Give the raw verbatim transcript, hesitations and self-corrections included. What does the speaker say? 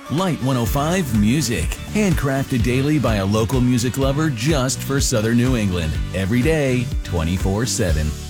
Light one oh five Music. Handcrafted daily by a local music lover just for Southern New England. Every day, twenty-four seven.